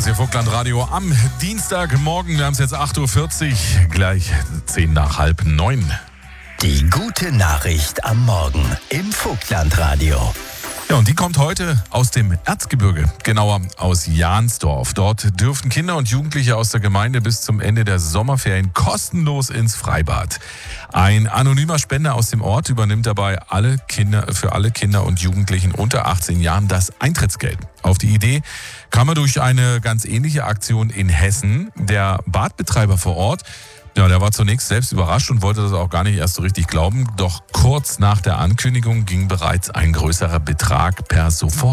ist hier Vogtland Radio am Dienstagmorgen. Wir haben es jetzt 8.40 Uhr, gleich 8:10. Die gute Nachricht am Morgen im Vogtland Radio. Ja, und die kommt heute aus dem Erzgebirge, genauer aus Jahnsdorf. Dort dürften Kinder und Jugendliche aus der Gemeinde bis zum Ende der Sommerferien kostenlos ins Freibad. Ein anonymer Spender aus dem Ort übernimmt dabei für alle Kinder und Jugendlichen unter 18 Jahren das Eintrittsgeld. Auf die Idee kam er durch eine ganz ähnliche Aktion in Hessen. Der Badbetreiber vor Ort, der war zunächst selbst überrascht und wollte das auch gar nicht erst so richtig glauben. Doch kurz nach der Ankündigung ging bereits ein größerer Betrag per Sofort